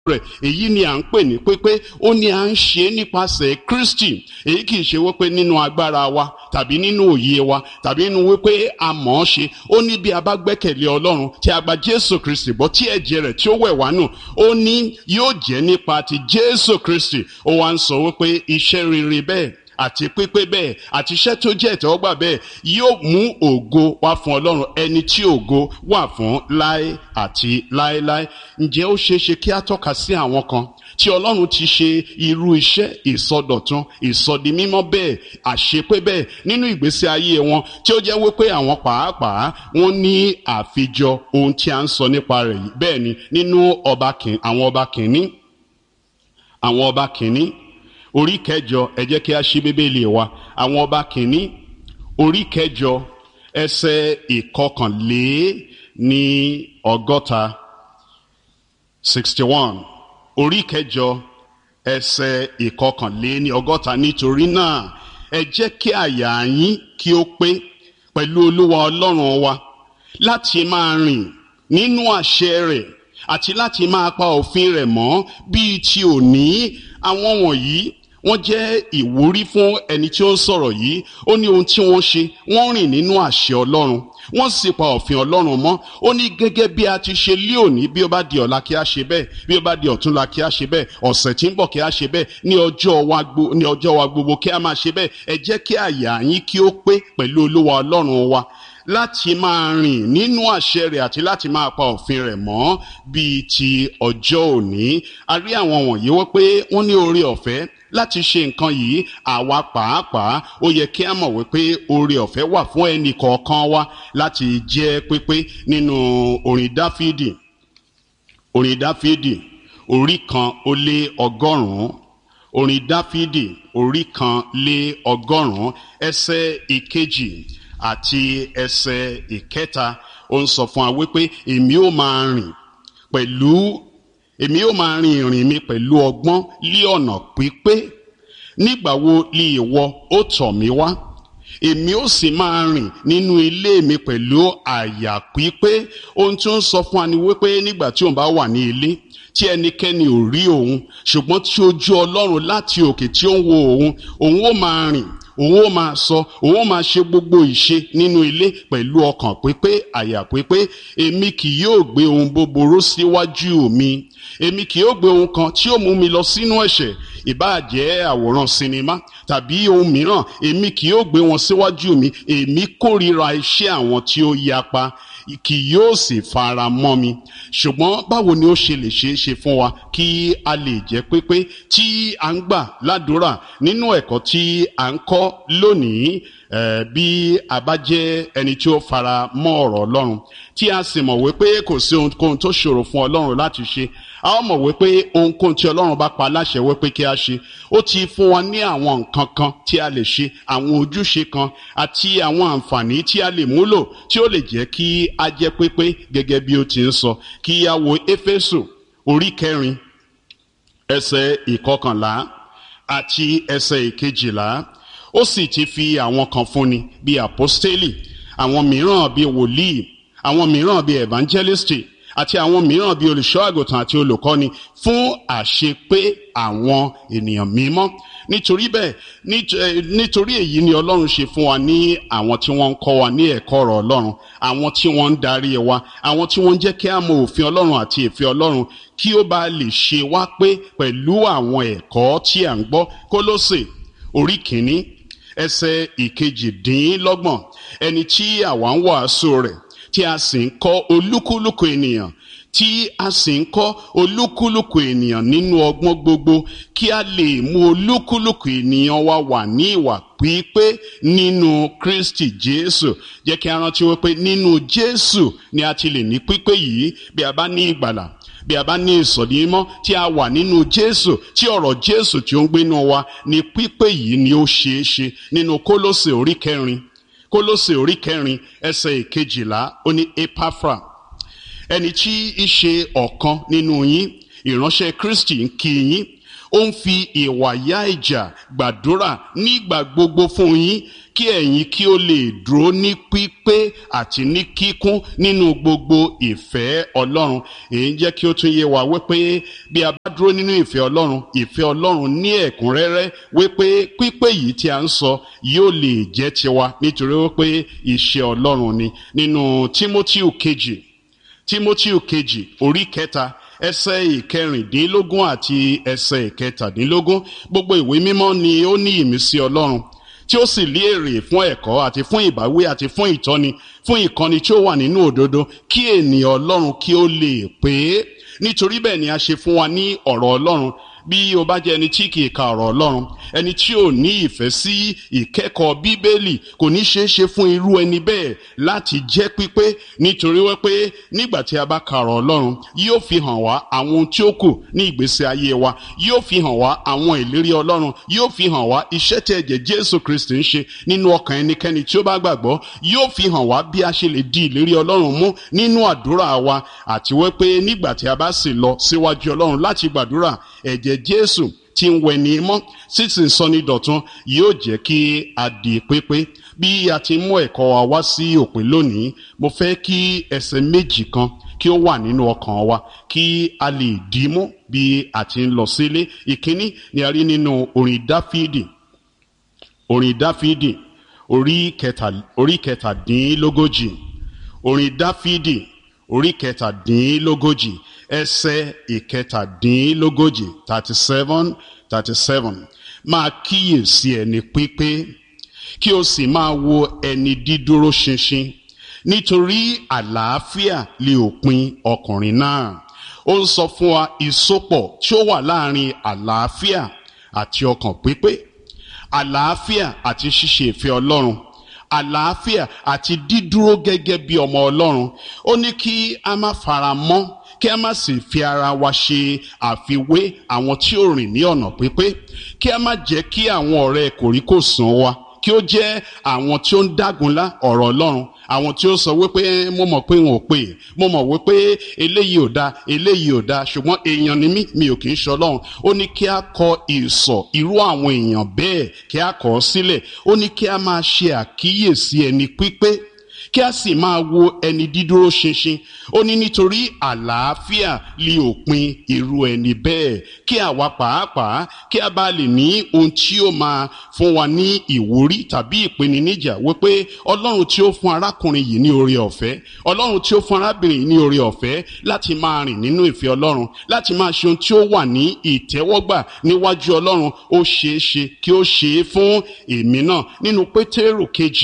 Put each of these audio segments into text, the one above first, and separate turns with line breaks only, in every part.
rẹ̀. Èyí ni à ń pè ní pípé. Ó ní à ń ṣe nípasẹ̀ Kristi. Èyí kì í ṣe wípé nínú agbára wa tàbí nínú òye wa tàbí nínú wípé a mọ̀ ọ́ ṣe. Ó ní bí a bá gbẹ́kẹ̀lé Ọlọ́run tí a gba Jésù Kristi gbọ́ tí ẹ̀jẹ̀ rẹ̀ tí ó wẹ̀ wá nù, ó ní yóò jẹ́ nípa ti Jésù Kristi. Ó wá ń sọ wípé iṣẹ́ rere bẹ́ẹ̀ àti pípé bẹ́ẹ̀ àti iṣẹ́ tó jẹ́ ìtẹ́wọ́gbà bẹ́ẹ̀ yóò mú ògo wá fún Ọlọ́run, ẹni tí ògo wà fún láé àti láéláé. Ǹjẹ́ ó ṣeé ṣe kí a tọ́ka sí àwọn kan tí Ọlọ́run ti ṣe irú iṣẹ́ ìsọdọ̀tun ìsọdimímọ́ bẹ́ẹ̀ àṣepé bẹ́ẹ̀ nínú ìgbésí ayé wọn, tí ó jẹ́ wípé àwọn pàápàá wọ́n ní àfijọ ohun tí a ń sọ nípa rẹ̀ yìí? Bẹ́ẹ̀ ni nínú àwọn ọba kìíní orí kẹjọ, ẹ jẹ́ kí a ṣí Bíbélì wa. Àwọn ọba kìíní orí kẹjọ ẹsẹ̀ ìkọkànléní ọgọ́ta 61. Orí kẹjọ ẹsẹ̀ ìkọkànléní ọgọ́ta. Nítorí náà ẹ jẹ́ kí àyà yín kí ó pé pẹ̀lú Olúwa Ọlọ́run wa, láti máa rìn nínú àṣẹ rẹ̀ àti láti máa pa òfin rẹ̀ mọ́ bíi ti òní. Àwọn wọ̀nyí wọ́n jẹ́ ìwúrí fún ẹni tí ó ń sọ̀rọ̀ yìí. Ó ní ohun tí wọ́n ṣe, wọ́n rìn nínú àṣẹ Ọlọ́run, wọ́n sì pa òfin Ọlọ́run mọ́. Ó ní gẹ́gẹ́ bí a ti ṣe lé òní, bí ó bá di ọ̀la kí a ṣe bẹ́ẹ̀, bí ó bá di ọ̀túnla kí a ṣe bẹ́ẹ̀, ọ̀sẹ̀ tí ń bọ̀ kí a ṣe bẹ́ẹ̀, ní ọjọ́ wa gbogbo kí a máa ṣe bẹ́ẹ̀. Ẹ jẹ́ kí àyà yín kí ó pé pẹ̀lú Olúwa Ọlọ́run wa, láti máa rìn nínú àṣẹ rẹ̀ àti láti máa pa òfin rẹ̀ mọ́ bíi ti ọjọ́ òní. A rí àwọn wọ̀nyí wọ́n pé wọ́n ní oore ọ̀fẹ́ láti ṣe nǹkan yìí. Àwa pàápàá ó yẹ kí a mọ̀ wípé oore ọ̀fẹ́ wà fún ẹnì kọ̀ọ̀kan wa láti jẹ́ pípé. Nínú orin Dáfídì orí 100, orin Dáfídì orí 100 ẹsẹ̀ ìkejì àti ẹsẹ̀ ìkẹta, ó ń sọ fún wa wípé èmi ó máa rìn ìrìn mi pẹ̀lú ọgbọ́n lí ọ̀nà pípé. Nígbà wo li ìwọ ó tọ̀ mí wá? Èmi ó sì máa rìn nínú ilé mi pẹ̀lú àyà pípé. Ohun tí ó ń sọ fún wa ni wípé nígbà tí òun bá wà ní ilé tí ẹnikẹ́ni ò rí òun, ṣùgbọ́n tí ojú Ọlọ́run láti òkè tí ó ń wo òun ó máa rìn, òun ó máa sọ, òun ó máa ṣe gbogbo ìṣe nínú ilé pẹ̀lú ọkàn pípé, àyà pípé. Èmi kì yóò gbé ohun búburú síwájú mi. Èmi kì yóò gbé ohun kan tí ó mú mi lọ sínú ẹ̀ṣẹ̀, ìbáà jẹ́ àwòrán sinimá tàbí ohun mìíràn. Èmi kì yóò gbé wọn síwájú mi. Èmi kórìíra iṣẹ́ àwọn tí ó yapa, kì yóò sì fara mọ́ mi. Ṣùgbọ́n báwo ni ó ṣe lè ṣeé ṣe fún wa kí a lè jẹ́ pípé tí a ń gbà ládùúrà nínú ẹ̀kọ́ tí a ń kọ́ lónìí? Bí a bá jẹ́ ẹni tí ó fara mọ́ ọ̀rọ̀ Ọlọ́run tí a sì mọ̀ wípé kò sí ohunkóhun tó ṣòro fún Ọlọ́run láti ṣe, a ó mọ̀ wípé ohunkóhun tí Ọlọ́run bá pa láṣẹ wípé kí a ṣe, ó ti fún wa ní àwọn nǹkan kan tí a lè ṣe, àwọn ojúṣe kan àti àwọn àǹfààní tí a lè múlò tí ó lè jẹ́ kí a jẹ́ pípé gẹ́gẹ́ bí ó ti ń sọ. Kí a wo Éfésù orí 4 ẹsẹ̀ 11 àti ẹsẹ̀ 12. Ó sì ti fi àwọn kan fúnni bí àpọ́stélì, àwọn mìíràn bí wòlíì, àwọn mìíràn bí evangelisti àti àwọn mìíràn bí olùṣọ́ àgùntàn àti olùkọ́ni fún àṣepé àwọn ènìyàn mímọ́. Nítorí èyí ni Ọlọ́run ṣe fún wa ní àwọn tí wọ́n ń kọ́ wa ní ẹ̀kọ́ ọ̀rọ̀ Ọlọ́run, àwọn tí wọ́n ń darí wa, àwọn tí wọ́n ń jẹ́ kí a mọ òfin Ọlọ́run àti ìfẹ́ Ọlọ́run, kí ó bá lè ṣe wá pé pẹ̀lú àwọn ẹ̀kọ́ tí à ń gbọ́. Kólósè orí 1 ẹsẹ̀ 28. Ẹni tí àwa ń wàásù rẹ̀ tí a sì ń kọ́ olúkúlùkù ènìyàn nínú ọgbọ́n gbogbo, kí a lè mú olúkúlùkù ènìyàn wa wà ní ìwà pípé nínú Kristi Jésù. Jẹ́ kí a rántí wípé nínú Jésù ni a ti lè ní pípé yìí. Bí a bá ní ìgbàlà, bí a bá ní ìsọ̀dí mímọ́ tí a wà nínú Jésù, tí ọ̀rọ̀ Jésù tí ó ń gbénú wa, ni pípé yìí ni ó ṣeé ṣe. Nínú Kólósè orí 4 ẹsẹ̀ 12, ó ní Epafra, ẹni tí í ṣe ọ̀kan nínú yín, ìránṣẹ́ Kristi, ń kí yín. ó ń fi ìwàyà ìjà gbàdúrà nígbà gbogbo fún yín kí ẹ̀yin kí ó lè dúró ní pípé àti ní kíkún nínú gbogbo ìfẹ́ Ọlọ́run. èyí ń jẹ́ kí ó tún yé wa wípé bí a bá dúró nínú ìfẹ́ Ọlọ́run ní ẹ̀kúnrẹ́rẹ́ wípé pípé yìí tí a ń sọ yóò lè jẹ́ tiwa nítorí wípé iṣẹ́ Ọlọ́run ni. nínú Tímótíù kejì orí 3 ẹsẹ̀ 14 àti ẹsẹ̀ 17 gbogbo ìwé mímọ́ ni ó ní ìmísí Ọlọ́run tí ó sì lé èrè fún ẹ̀kọ́ àti fún ìbáwí àti fún ìtọ́ni fún ìkọ́ni tí ó wà nínú òdodo kí ènìyàn Ọlọ́run kí ó lè pé. nítorí bẹ́ẹ̀ ni a ṣe fún wa ní ọ̀rọ̀ Ọlọ́run. bí o bá jẹ́ ẹni tí kì í ka ọ̀rọ̀ Ọlọ́run, ẹni tí ò ní ìfẹ́ sí ìkẹ́kọ̀ọ́ Bíbélì, kò ní ṣeé ṣe fún irú ẹni bẹ́ẹ̀ láti jẹ́ pípé, nítorí wípé nígbà tí a bá ka ọ̀rọ̀ Ọlọ́run yóò fi hàn wá àwọn ohun tí ó kù ní ìgbésí ayé wa, yóò fi hàn wá àwọn ìlérí Ọlọ́run, yóò fi hàn wá iṣẹ́ tí ẹ̀jẹ̀ Jésù Kristi ń ṣe nínú ọkàn ẹnikẹ́ni tí ó bá gbàgbọ́, yóò fi hàn wá bí a ṣe lè di ìlérí Ọlọ́run mú nínú àdúrà wa, àti wípé nígbà tí a bá sì lọ síwájú Ọlọ́run láti gbàdúrà, ẹ̀jẹ̀ Jésù tí ń wẹ ní mọ́ sísìn sọni dọ̀tun yóò jẹ́ kí a di pépé. bí a ti mú ẹ̀kọ́ wa wá sí òpin lónìí, mo fẹ́ kí ẹsẹ̀ méjì kan kí ó wà nínú ọkàn wa kí a lè dìímú bí a ti ń lọ sílé. ìkíní ni a rí nínú orin Dáfídì orí kẹtàdínlógójì. orin Dáfídì orí kẹtàdínlógójì ẹsẹ̀ 37. máa kíyèsí ẹni pípé kí o sì máa wo ẹni dídúró ṣinṣin, nítorí àlàáfíà lè òpin ọkùnrin náà. ó ń sọ fún wa ìsopọ̀ tí ó wà láàrin àlàáfíà àti ọkàn pípé, àlàáfíà àti ṣíṣe ìfẹ́ Ọlọ́run, àlàáfíà àti dídúró gẹ́gẹ́ bí ọmọ Ọlọ́run. ó ní kí a má fara mọ́, kí a má sì fi ara wa ṣe àfiwé àwọn tí ó rìn ní ọ̀nà pípé, kí a má jẹ́ kí àwọn ọ̀rẹ́ kòríkòsùn wa kí ó jẹ́ àwọn tí ó ń dágunlá ọ̀rọ̀ Ọlọ́run, àwọn tí ó sọ wípé mo mọ̀ pé wọn ò pè, mo mọ̀ wípé eléyìí ò dáa ṣùgbọ́n èèyàn ni mi ò kì í ṣe Ọlọ́run. ó ní kí a kọ ìsọ̀ irú àwọn èèyàn bẹ́ẹ̀ kí a kọ̀ ọ́ sílẹ̀. ó ní kí a máa ṣe àkíyèsí ẹni pípé, kí a sì máa wo ẹni dídúró ṣinṣin. ó ní nítorí àlàáfíà lè òpin irú ẹni bẹ́ẹ̀, kí àwa pàápàá kí a bá lè ní ohun tí ó máa fún wa ní ìwúrí tàbí ìpèníjà wípé Ọlọ́run tí ó fún arákùnrin yìí ní oore ọ̀fẹ́, Ọlọ́run tí ó fún arábìnrin yìí ní oore ọ̀fẹ́ láti máa rìn nínú ìfẹ́ Ọlọ́run, láti máa ṣe ohun tí ó wà ní ìtẹ́wọ́gbà níwájú Ọlọ́run, ó ṣeé ṣe kí ó ṣe é fún èmi náà. nínú Pétérù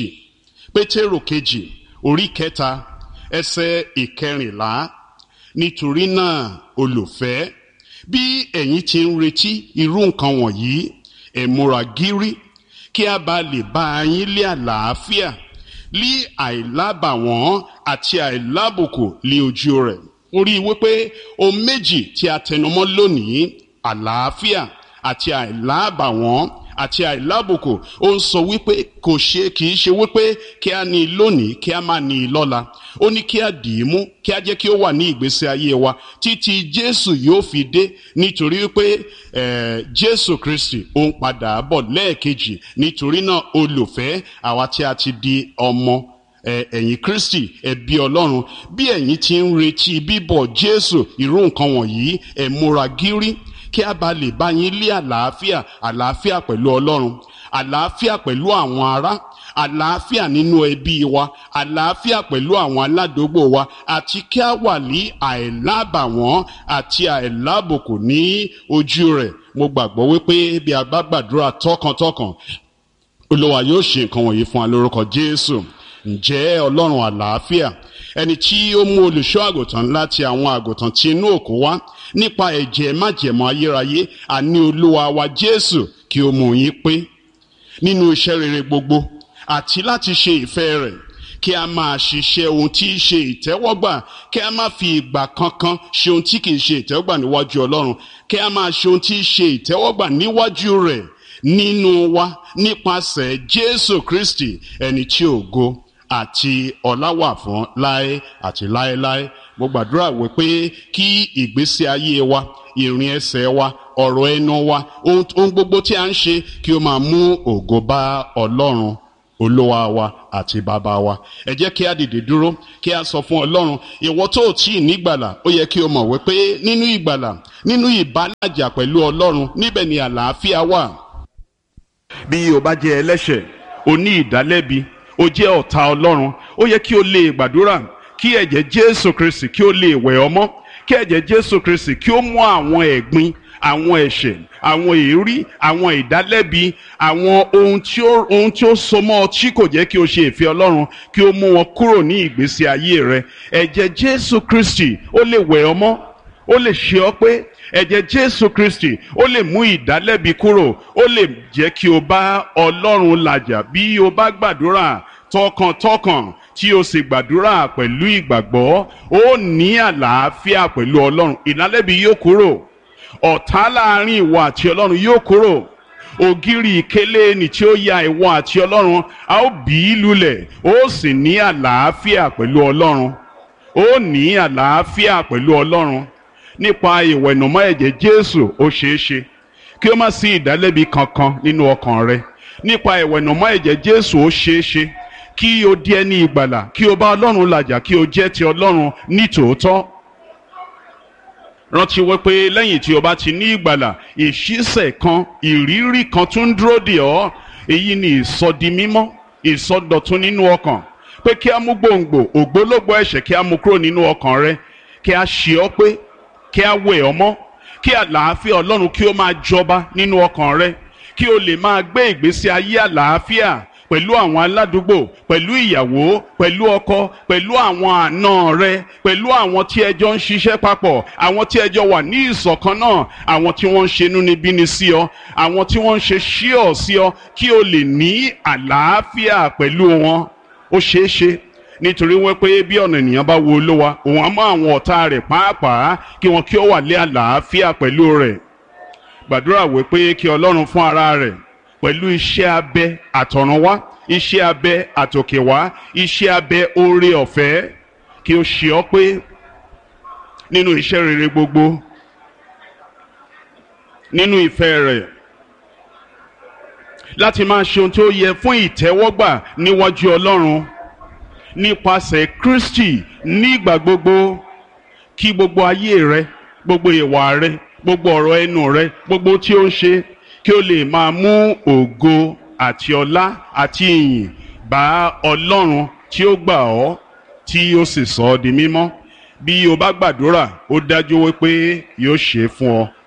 kejì orí 3 ẹsẹ̀ 14. nítorí náà olùfẹ́, bí ẹ̀yin ti ń retí irú nǹkan wọ̀nyí, ẹ múra gírí kí a bá lè bá yín lé àlàáfíà, lé àìlábàwọ́n àti àìlábùkù lé ojú rẹ̀. ó rí wípé ohun méjì tí a tẹnumọ́ lónìí, àlàáfíà àti àìlábàwọ́n àti àìlábùkù, ó ń sọ wípé kì í ṣe wípé kí a ní lónìí kí a má ní lọ́la. ó ní kí a dì í mú, kí a jẹ́ kí ó wà ní ìgbésí ayé wa títí Jésù yóò fi dé, nítorí wípé Jésù Kristi ó ń padà bọ̀ lẹ́ẹ̀kejì. nítorí náà olùfẹ́, àwa tí a ti di ọmọ ẹ̀yin Kristi, ẹbí Ọlọ́run, bí ẹ̀yin ti ń retí bíbọ̀ Jésù irú nǹkan wọ̀nyí, ẹ múra gírí kí a bá lè bá yín lé àlàáfíà pẹ̀lú Ọlọ́run, àlàáfíà pẹ̀lú àwọn ará, àlàáfíà nínú ẹbí wa, àlàáfíà pẹ̀lú àwọn aládùúgbò wa, àti kí a wà ní àìlábàwọ́n àti àìlábùkù ní ojú rẹ̀. mo gbàgbọ́ wípé bí a bá gbàdúrà tọkàntọkàn, Olúwa yóò ṣe nǹkan wọ̀nyí fún wa lórúkọ Jésù. ǹjẹ́ Ọlọ́run àlàáfíà, ẹni tí ó mú olùṣọ́ àgùntàn láti àwọn àgùntàn tí inú òkú wá nípa ẹ̀jẹ̀ májẹ̀mú ayérayé, àní Olúwa wa Jésù, kí ó mú yín pé nínú iṣẹ́ rere gbogbo àti láti ṣe ìfẹ́ rẹ̀, kí a máa ṣiṣẹ́ ohun tí í ṣe ìtẹ́wọ́gbà, kí a má fi ìgbà kankan ṣe ohun tí kìí ṣe ìtẹ́wọ́gbà níwájú Ọlọ́run, kí a máa ṣe ohun tí í ṣe ìtẹ́wọ́gbà níwájú rẹ̀ nínú wa nípasẹ̀ Jésù Kristi, ẹni tí ògo àti ọlá wà fún láé àti láéláé. mo gbàdúrà wípé kí ìgbésí ayé wa, ìrìn ẹsẹ̀ wa, ọ̀rọ̀ ẹnu wa, ohun gbogbo tí a ń ṣe kí ó máa mú ògo bá Ọlọ́run Olúwa wa àti bàbá wa. Ẹ jẹ́ kí a dìde dúró kí a sọ fún Ọlọ́run, ìwọ tó tí ì nígbàlà, ó yẹ kí o mọ̀ wípé nínú ìgbàlà, nínú ìbálàjà pẹ̀lú Ọlọ́run, níbẹ̀ ni àlàáfíà wà. Bí o bá jẹ́ ẹlẹ́ṣẹ̀, o ní ìdálẹ́bi, o jẹ́ ọ̀tá Ọlọ́run, ó yẹ kí o lè gbàdúrà kí ẹ̀jẹ̀ Jésù Kristi kí ó lè wẹ̀ ọ́ mọ́, kí ẹ̀jẹ̀ Jésù Kristi kí ó mú àwọn ẹ̀gbin, àwọn ẹ̀ṣẹ̀, àwọn èérí, àwọn ìdálẹ́bi, àwọn ohun tí ó so mọ́ ọ tí kò jẹ́ kí o ṣe ìfẹ́ Ọlọ́run, kí ó mú wọn kúrò ní ìgbésí ayé rẹ. Ẹ̀jẹ̀ Jésù Kristi ó lè wẹ̀ ọ́ mọ́, ó lè ṣe ọ́ pé. Ẹ̀jẹ̀ Jésù Kristi ó lè mú ìdálẹ́bi kúrò, ó lè jẹ́ kí o bá Ọlọ́run làjà bí o bá gbàdúrà tọkàntọkàn tí o sì gbàdúrà pẹ̀lú ìgbàgbọ́, ó ní àlàáfíà pẹ̀lú Ọlọ́run. Ìdálẹ́bi yóò kúrò, ọ̀tá láàrin ìwọ àti Ọlọ́run yóò kúrò, ògiri ìkélé ni tí ó ya ìwọ àti Ọlọ́run a ó bì í lulẹ̀, ó sì ní àlàáfíà pẹ̀lú Ọlọ́run, ó ní àlàáfíà pẹ̀lú Ọlọ́run. Nípa ìwẹ̀nùmọ́ ẹ̀jẹ̀ Jésù ó ṣeé ṣe kí ó má sí ìdálẹ́bi kankan nínú ọkàn rẹ. Nípa ìwẹ̀nùmọ́ ẹ̀jẹ̀ Jésù ó ṣeé ṣe kí o di ẹni ìgbàlà, kí o bá Ọlọ́run làjà, kí o jẹ́ ti Ọlọ́run ní tòótọ́. Rántí wípé lẹ́yìn tí o bá ti ní ìgbàlà, ìṣísẹ̀ kan, ìrírí kan tún dúró dè ọ́. Èyí ni ìsọdi mímọ́, ìsọdọ̀tun nínú ọkàn, pé kí a mú gbòǹgbò ògbólógbò ẹ̀ṣẹ̀ kí a mú kúrò nínú ọkàn rẹ, kí a ṣe ọ́ pé, kí a wẹ̀ ọ́ mọ́, kí àlàáfíà Ọlọ́run kí ó máa jọba nínú ọkàn rẹ, kí o lè máa gbé ìgbésí ayé àlàáfíà pẹ̀lú àwọn aládùúgbò, pẹ̀lú ìyàwó, pẹ̀lú ọkọ, pẹ̀lú àwọn àna rẹ, pẹ̀lú àwọn tí ẹjọ́ ń ṣiṣẹ́ papọ̀, àwọn tí ẹjọ́ wà ní ìṣọ̀kan náà, àwọn tí wọ́n ń ṣe inúnibíni sí ọ, àwọn tí wọ́n ń ṣe ṣíọ̀ sí ọ, kí o lè ní àlàáfíà pẹ̀lú wọn. Ó ṣeé ṣe nítorí wọ́n pé bí ọ̀nà ènìyàn bá wo Olúwa, òun á mọ àwọn ọ̀tá rẹ̀ pàápàá kí wọn kí ó wà lé àlàáfíà pẹ̀lú rẹ̀. Gbàdúrà wípé kí Ọlọ́run fún ara rẹ̀ pẹ̀lú iṣẹ́ abẹ àtọ̀runwá, iṣẹ́ abẹ àtòkèwá, iṣẹ́ abẹ oore ọ̀fẹ́, kí ó ṣe ọ́ pé nínú iṣẹ́ rere gbogbo, nínú ìfẹ́ rẹ̀, láti máa ṣe ohun tí ó yẹ fún ìtẹ́wọ́gbà níwájú Ọlọ́run nípasẹ̀ Kristi nígbà gbogbo. Kí gbogbo ayé rẹ, gbogbo ìwà rẹ, gbogbo ọ̀rọ̀ ẹnu rẹ, gbogbo tí ó ń ṣe, kí ó lè máa mú ògo àti ọlá àti ìyìn bá Ọlọ́run tí ó gbà ọ́, tí ó sì sọ ọ́ di mímọ́. Bí o bá gbàdúrà, ó dájú wípé yóò ṣe é fún ọ.